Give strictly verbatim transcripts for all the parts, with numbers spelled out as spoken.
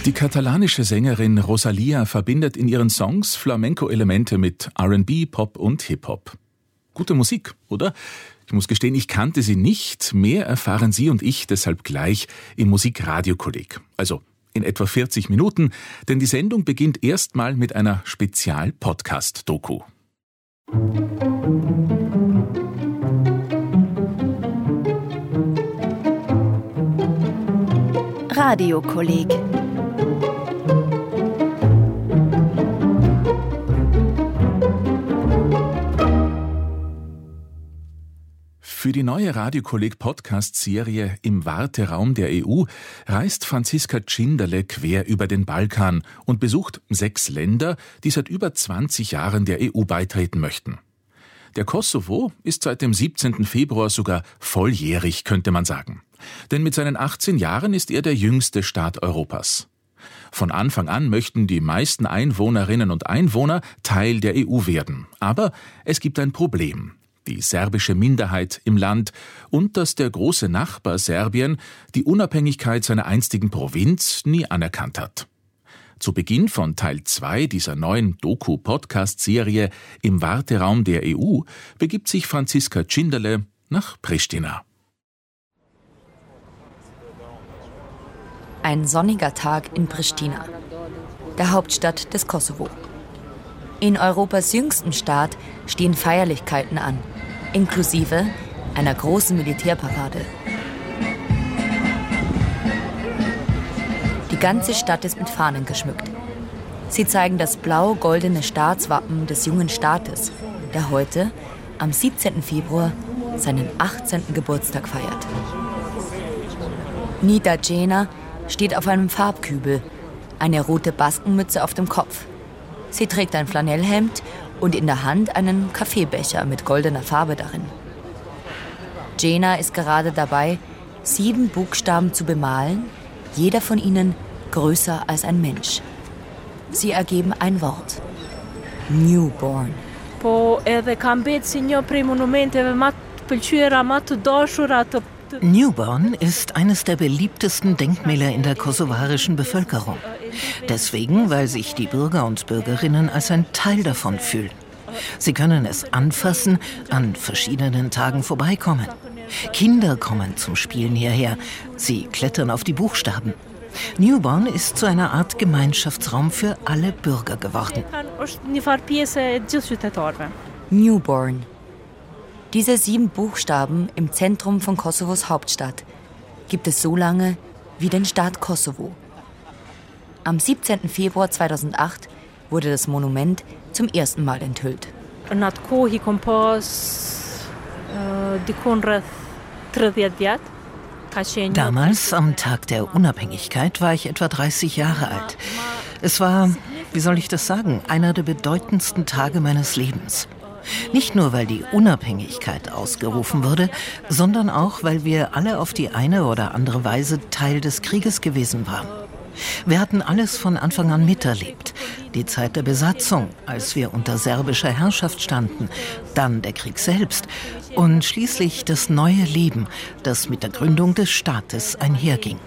Die katalanische Sängerin Rosalía verbindet in ihren Songs Flamenco-Elemente mit R and B, Pop und Hip-Hop. Gute Musik, oder? Ich muss gestehen, ich kannte sie nicht. Mehr erfahren Sie und ich deshalb gleich im Musik-Radio-Kolleg. Also in etwa vierzig Minuten, denn die Sendung beginnt erstmal mit einer Spezial-Podcast-Doku. Radio-Kolleg. Für die neue Radio-Kolleg-Podcast-Serie Im Warteraum der E U reist Franziska Tschinderle quer über den Balkan und besucht sechs Länder, die seit über zwanzig Jahren der E U beitreten möchten. Der Kosovo ist seit dem siebzehnten Februar sogar volljährig, könnte man sagen. Denn mit seinen achtzehn Jahren ist er der jüngste Staat Europas. Von Anfang an möchten die meisten Einwohnerinnen und Einwohner Teil der E U werden. Aber es gibt ein Problem. Die serbische Minderheit im Land und dass der große Nachbar Serbien die Unabhängigkeit seiner einstigen Provinz nie anerkannt hat. Zu Beginn von Teil zwei dieser neuen Doku-Podcast-Serie Im Warteraum der E U begibt sich Franziska Tschinderle nach Pristina. Ein sonniger Tag in Pristina, der Hauptstadt des Kosovo. In Europas jüngstem Staat stehen Feierlichkeiten an, inklusive einer großen Militärparade. Die ganze Stadt ist mit Fahnen geschmückt. Sie zeigen das blau-goldene Staatswappen des jungen Staates, der heute, am siebzehnten Februar, seinen achtzehnten Geburtstag feiert. Nida Cena steht auf einem Farbkübel, eine rote Baskenmütze auf dem Kopf. Sie trägt ein Flanellhemd und in der Hand einen Kaffeebecher mit goldener Farbe darin. Cena ist gerade dabei, sieben Buchstaben zu bemalen, jeder von ihnen größer als ein Mensch. Sie ergeben ein Wort. Newborn. Newborn ist eines der beliebtesten Denkmäler in der kosovarischen Bevölkerung. Deswegen, weil sich die Bürger und Bürgerinnen als ein Teil davon fühlen. Sie können es anfassen, an verschiedenen Tagen vorbeikommen. Kinder kommen zum Spielen hierher. Sie klettern auf die Buchstaben. Newborn ist zu einer Art Gemeinschaftsraum für alle Bürger geworden. Newborn. Diese sieben Buchstaben im Zentrum von Kosovos Hauptstadt gibt es so lange wie den Staat Kosovo. Am siebzehnten Februar zweitausendacht wurde das Monument zum ersten Mal enthüllt. Damals, am Tag der Unabhängigkeit, war ich etwa dreißig Jahre alt. Es war, wie soll ich das sagen, einer der bedeutendsten Tage meines Lebens. Nicht nur, weil die Unabhängigkeit ausgerufen wurde, sondern auch, weil wir alle auf die eine oder andere Weise Teil des Krieges gewesen waren. Wir hatten alles von Anfang an miterlebt. Die Zeit der Besatzung, als wir unter serbischer Herrschaft standen, dann der Krieg selbst und schließlich das neue Leben, das mit der Gründung des Staates einherging.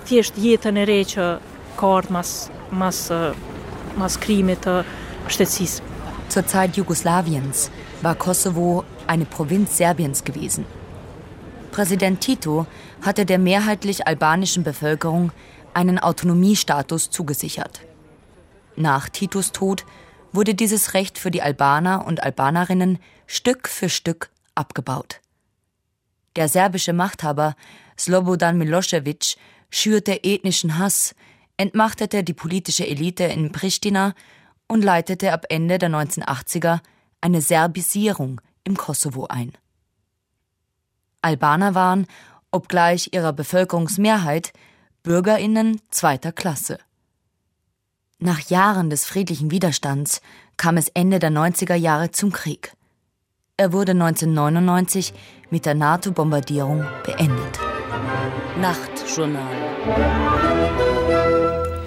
Zur Zeit Jugoslawiens war Kosovo eine Provinz Serbiens gewesen. Präsident Tito hatte der mehrheitlich albanischen Bevölkerung einen Autonomiestatus zugesichert. Nach Titos Tod wurde dieses Recht für die Albaner und Albanerinnen Stück für Stück abgebaut. Der serbische Machthaber Slobodan Milošević schürte ethnischen Hass, entmachtete die politische Elite in Pristina und leitete ab Ende der neunzehnhundertachtziger eine Serbisierung im Kosovo ein. Albaner waren, obgleich ihrer Bevölkerungsmehrheit, BürgerInnen zweiter Klasse. Nach Jahren des friedlichen Widerstands kam es Ende der neunziger Jahre zum Krieg. Er wurde neunzehnhundertneunundneunzig mit der NATO-Bombardierung beendet. Nachtjournal.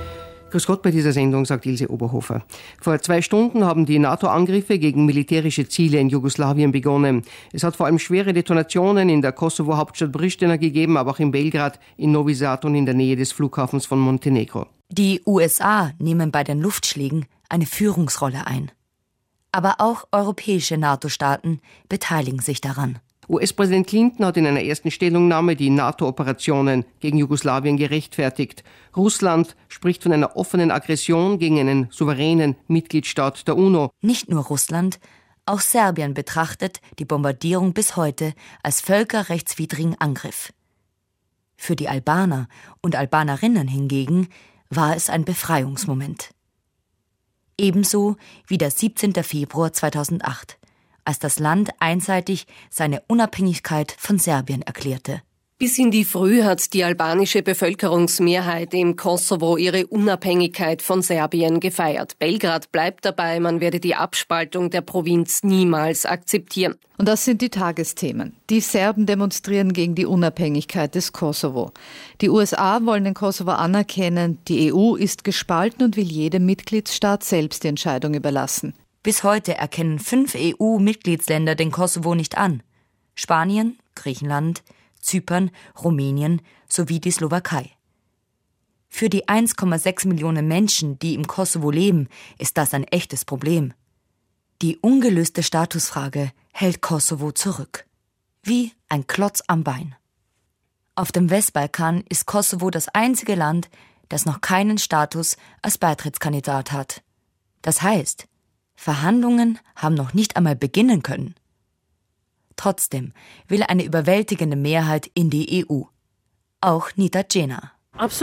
Grüß Gott bei dieser Sendung, sagt Ilse Oberhofer. Vor zwei Stunden haben die NATO-Angriffe gegen militärische Ziele in Jugoslawien begonnen. Es hat vor allem schwere Detonationen in der Kosovo-Hauptstadt Pristina gegeben, aber auch in Belgrad, in Novi Sad und in der Nähe des Flughafens von Montenegro. Die U S A nehmen bei den Luftschlägen eine Führungsrolle ein. Aber auch europäische NATO-Staaten beteiligen sich daran. U S-Präsident Clinton hat in einer ersten Stellungnahme die NATO-Operationen gegen Jugoslawien gerechtfertigt. Russland spricht von einer offenen Aggression gegen einen souveränen Mitgliedstaat der UNO. Nicht nur Russland, auch Serbien betrachtet die Bombardierung bis heute als völkerrechtswidrigen Angriff. Für die Albaner und Albanerinnen hingegen war es ein Befreiungsmoment. Ebenso wie der siebzehnten Februar zweitausendacht. Als das Land einseitig seine Unabhängigkeit von Serbien erklärte. Bis in die Früh hat die albanische Bevölkerungsmehrheit im Kosovo ihre Unabhängigkeit von Serbien gefeiert. Belgrad bleibt dabei, man werde die Abspaltung der Provinz niemals akzeptieren. Und das sind die Tagesthemen. Die Serben demonstrieren gegen die Unabhängigkeit des Kosovo. Die U S A wollen den Kosovo anerkennen. Die E U ist gespalten und will jedem Mitgliedsstaat selbst die Entscheidung überlassen. Bis heute erkennen fünf E U-Mitgliedsländer den Kosovo nicht an. Spanien, Griechenland, Zypern, Rumänien sowie die Slowakei. Für die eins Komma sechs Millionen Menschen, die im Kosovo leben, ist das ein echtes Problem. Die ungelöste Statusfrage hält Kosovo zurück. Wie ein Klotz am Bein. Auf dem Westbalkan ist Kosovo das einzige Land, das noch keinen Status als Beitrittskandidat hat. Das heißt, Verhandlungen haben noch nicht einmal beginnen können. Trotzdem will eine überwältigende Mehrheit in die E U. Auch Nita Cena. Auf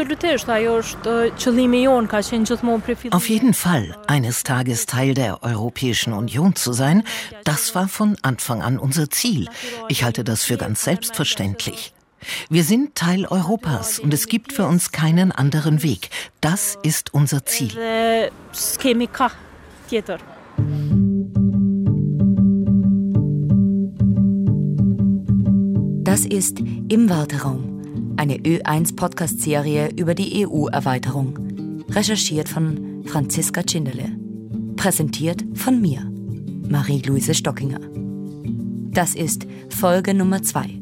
jeden Fall, eines Tages Teil der Europäischen Union zu sein, das war von Anfang an unser Ziel. Ich halte das für ganz selbstverständlich. Wir sind Teil Europas und es gibt für uns keinen anderen Weg. Das ist unser Ziel. Das ist Im Warteraum, eine Ö eins Podcast-Serie über die E U-Erweiterung. Recherchiert von Franziska Tschinderle. Präsentiert von mir, Marie-Louise Stockinger. Das ist Folge Nummer zwei.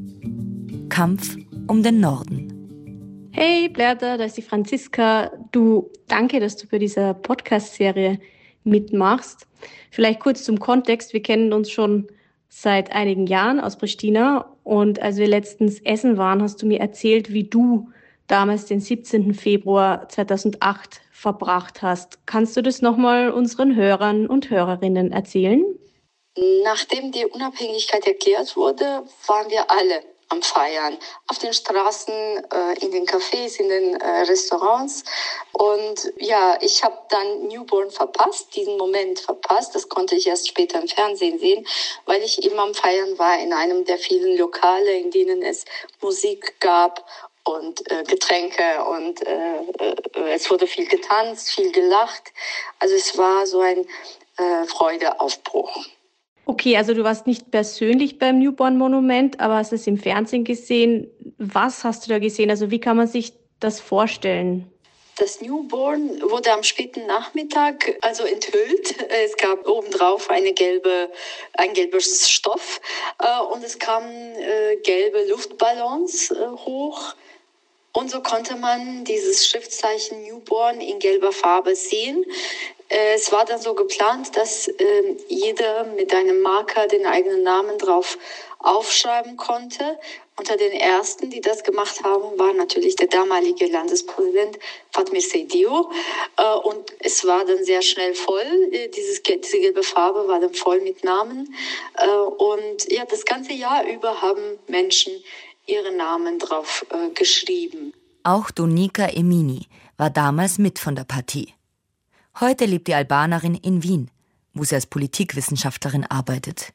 Kampf um den Norden. Hey Blätter, da ist die Franziska. Du, danke, dass du bei dieser Podcast-Serie mitmachst. Vielleicht kurz zum Kontext. Wir kennen uns schon seit einigen Jahren aus Pristina. Und als wir letztens essen waren, hast du mir erzählt, wie du damals den siebzehnten Februar zweitausendacht verbracht hast. Kannst du das nochmal unseren Hörern und Hörerinnen erzählen? Nachdem die Unabhängigkeit erklärt wurde, waren wir alle am Feiern. Auf den Straßen, in den Cafés, in den Restaurants. Und ja, ich habe dann Newborn verpasst, diesen Moment verpasst. Das konnte ich erst später im Fernsehen sehen, weil ich immer am Feiern war in einem der vielen Lokale, in denen es Musik gab und äh, Getränke und äh, äh, es wurde viel getanzt, viel gelacht. Also es war so ein äh, Freudeaufbruch. Okay, also du warst nicht persönlich beim Newborn-Monument, aber hast es im Fernsehen gesehen. Was hast du da gesehen? Also wie kann man sich das vorstellen? Das Newborn wurde am späten Nachmittag also enthüllt. Es gab obendrauf eine gelbe, ein gelbes Stoff äh, und es kamen äh, gelbe Luftballons äh, hoch. Und so konnte man dieses Schriftzeichen Newborn in gelber Farbe sehen. Es war dann so geplant, dass äh, jeder mit einem Marker den eigenen Namen drauf aufschreiben konnte. Unter den ersten, die das gemacht haben, war natürlich der damalige Landespräsident Fatmir Seydio. Äh, und es war dann sehr schnell voll. Äh, dieses, diese gelbe Farbe war dann voll mit Namen. Äh, und ja, das ganze Jahr über haben Menschen ihre Namen drauf äh, geschrieben. Auch Donika Emini war damals mit von der Partie. Heute lebt die Albanerin in Wien, wo sie als Politikwissenschaftlerin arbeitet.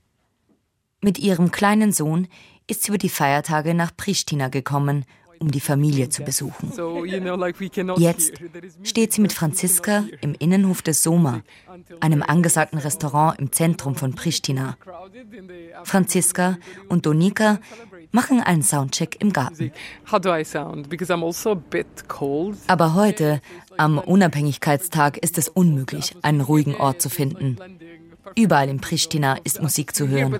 Mit ihrem kleinen Sohn ist sie über die Feiertage nach Pristina gekommen, um die Familie zu besuchen. Jetzt steht sie mit Franziska im Innenhof des Soma, einem angesagten Restaurant im Zentrum von Pristina. Franziska und Donika machen einen Soundcheck im Garten. Aber heute, am Unabhängigkeitstag, ist es unmöglich, einen ruhigen Ort zu finden. Überall in Pristina ist Musik zu hören.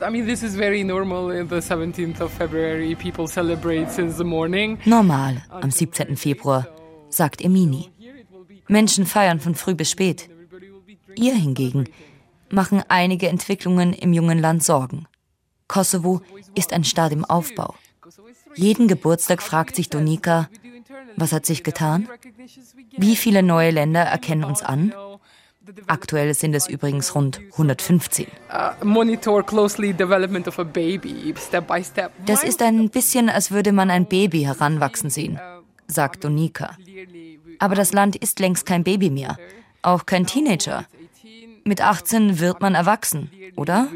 Normal am siebzehnten Februar, sagt Emini. Menschen feiern von früh bis spät. Ihr hingegen machen einige Entwicklungen im jungen Land Sorgen. Kosovo ist ein Staat im Aufbau. Jeden Geburtstag fragt sich Donika, was hat sich getan? Wie viele neue Länder erkennen uns an? Aktuell sind es übrigens rund hundertfünfzehn. Das ist ein bisschen, als würde man ein Baby heranwachsen sehen, sagt Donika. Aber das Land ist längst kein Baby mehr, auch kein Teenager. Mit achtzehn wird man erwachsen, oder?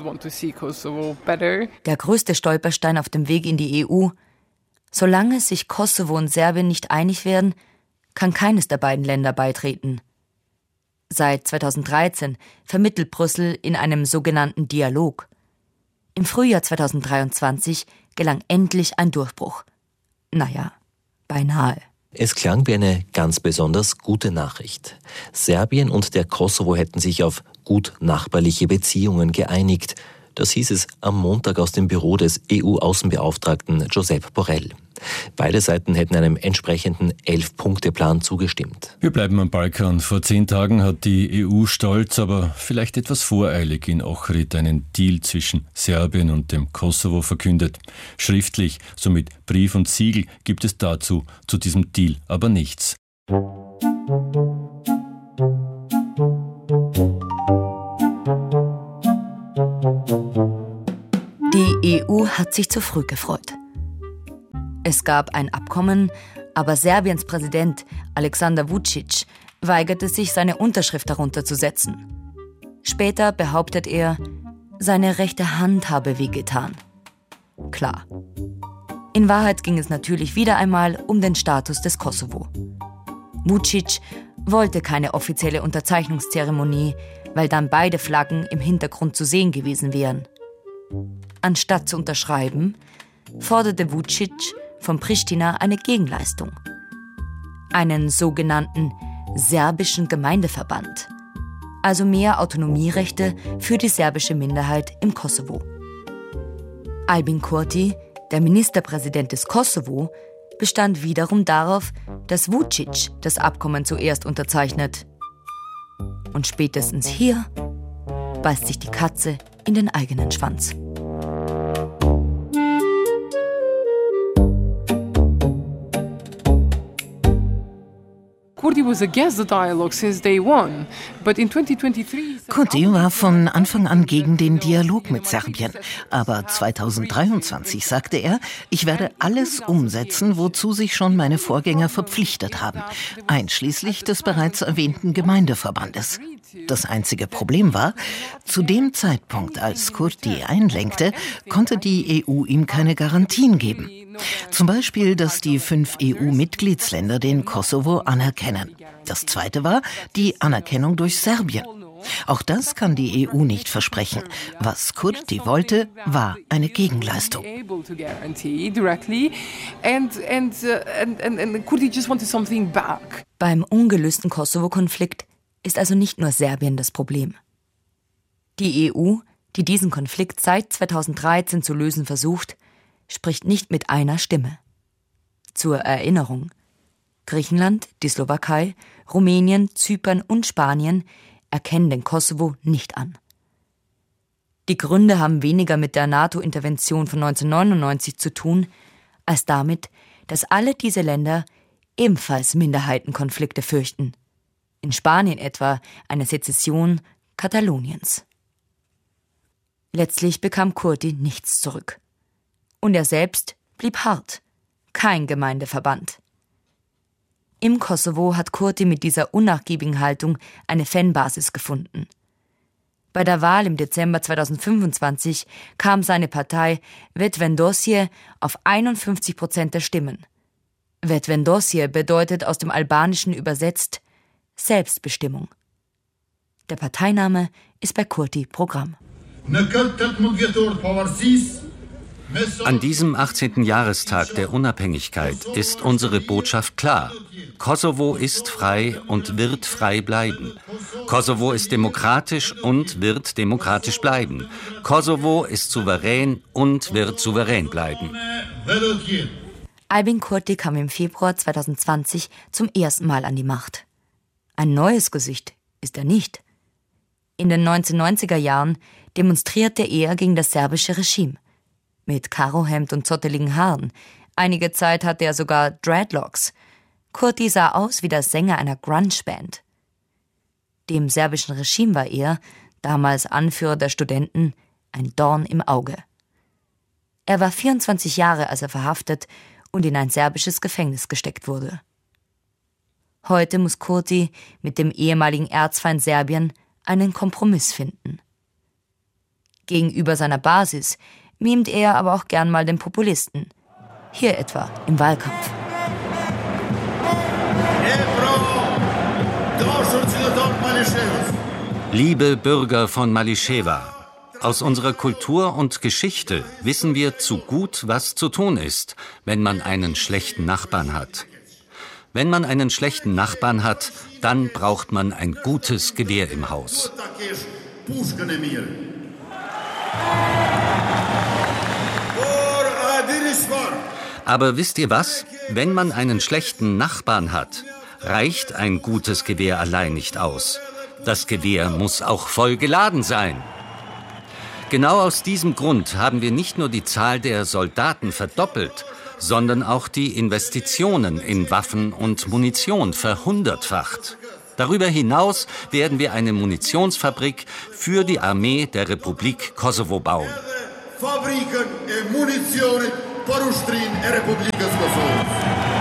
Der größte Stolperstein auf dem Weg in die E U: Solange sich Kosovo und Serbien nicht einig werden, kann keines der beiden Länder beitreten. Seit zweitausenddreizehn vermittelt Brüssel in einem sogenannten Dialog. Im Frühjahr zweitausenddreiundzwanzig gelang endlich ein Durchbruch. Naja, beinahe. Es klang wie eine ganz besonders gute Nachricht. Serbien und der Kosovo hätten sich auf gut nachbarliche Beziehungen geeinigt. Das hieß es am Montag aus dem Büro des E U-Außenbeauftragten Josep Borrell. Beide Seiten hätten einem entsprechenden Elf-Punkte-Plan zugestimmt. Wir bleiben am Balkan. Vor zehn Tagen hat die E U stolz, aber vielleicht etwas voreilig in Ohrid einen Deal zwischen Serbien und dem Kosovo verkündet. Schriftlich, so mit Brief und Siegel, gibt es dazu, zu diesem Deal aber nichts. Die E U hat sich zu früh gefreut. Es gab ein Abkommen, aber Serbiens Präsident Aleksandar Vučić weigerte sich, seine Unterschrift darunter zu setzen. Später behauptet er, seine rechte Hand habe wehgetan. Klar. In Wahrheit ging es natürlich wieder einmal um den Status des Kosovo. Vučić wollte keine offizielle Unterzeichnungszeremonie, weil dann beide Flaggen im Hintergrund zu sehen gewesen wären. Anstatt zu unterschreiben, forderte Vučić von Pristina eine Gegenleistung. Einen sogenannten serbischen Gemeindeverband. Also mehr Autonomierechte für die serbische Minderheit im Kosovo. Albin Kurti, der Ministerpräsident des Kosovo, bestand wiederum darauf, dass Vučić das Abkommen zuerst unterzeichnet. Und spätestens hier beißt sich die Katze in den eigenen Schwanz. Kurti war von Anfang an gegen den Dialog mit Serbien. Aber zweitausenddreiundzwanzig sagte er, ich werde alles umsetzen, wozu sich schon meine Vorgänger verpflichtet haben, einschließlich des bereits erwähnten Gemeindeverbandes. Das einzige Problem war, zu dem Zeitpunkt, als Kurti einlenkte, konnte die E U ihm keine Garantien geben. Zum Beispiel, dass die fünf E U-Mitgliedsländer den Kosovo anerkennen. Das zweite war die Anerkennung durch Serbien. Auch das kann die E U nicht versprechen. Was Kurti wollte, war eine Gegenleistung. Beim ungelösten Kosovo-Konflikt ist also nicht nur Serbien das Problem. Die E U, die diesen Konflikt seit zweitausenddreizehn zu lösen versucht, spricht nicht mit einer Stimme. Zur Erinnerung: Griechenland, die Slowakei, Rumänien, Zypern und Spanien erkennen den Kosovo nicht an. Die Gründe haben weniger mit der NATO-Intervention von neunzehnhundertneunundneunzig zu tun, als damit, dass alle diese Länder ebenfalls Minderheitenkonflikte fürchten. In Spanien etwa eine Sezession Kataloniens. Letztlich bekam Kurti nichts zurück. Und er selbst blieb hart. Kein Gemeindeverband. Im Kosovo hat Kurti mit dieser unnachgiebigen Haltung eine Fanbasis gefunden. Bei der Wahl im Dezember zweitausendfünfundzwanzig kam seine Partei Vetëvendosje auf einundfünfzig Prozent der Stimmen. Vetëvendosje bedeutet aus dem Albanischen übersetzt Selbstbestimmung. Der Parteiname ist bei Kurti Programm. An diesem achtzehnten Jahrestag der Unabhängigkeit ist unsere Botschaft klar. Kosovo ist frei und wird frei bleiben. Kosovo ist demokratisch und wird demokratisch bleiben. Kosovo ist souverän und wird souverän bleiben. Albin Kurti kam im Februar zweitausendzwanzig zum ersten Mal an die Macht. Ein neues Gesicht ist er nicht. In den neunzehnhundertneunziger Jahren demonstrierte er gegen das serbische Regime. Mit Karohemd und zotteligen Haaren. Einige Zeit hatte er sogar Dreadlocks. Kurti sah aus wie der Sänger einer Grunge-Band. Dem serbischen Regime war er, damals Anführer der Studenten, ein Dorn im Auge. Er war vierundzwanzig Jahre, als er verhaftet und in ein serbisches Gefängnis gesteckt wurde. Heute muss Kurti mit dem ehemaligen Erzfeind Serbien einen Kompromiss finden. Gegenüber seiner Basis mimt er aber auch gern mal den Populisten. Hier etwa im Wahlkampf. Liebe Bürger von Mališeva, aus unserer Kultur und Geschichte wissen wir zu gut, was zu tun ist, wenn man einen schlechten Nachbarn hat. Wenn man einen schlechten Nachbarn hat, dann braucht man ein gutes Gewehr im Haus. Aber wisst ihr was? Wenn man einen schlechten Nachbarn hat, reicht ein gutes Gewehr allein nicht aus. Das Gewehr muss auch voll geladen sein. Genau aus diesem Grund haben wir nicht nur die Zahl der Soldaten verdoppelt, sondern auch die Investitionen in Waffen und Munition verhundertfacht. Darüber hinaus werden wir eine Munitionsfabrik für die Armee der Republik Kosovo bauen. Fabriken e munizioni per uštrin e Republikas Kosovos.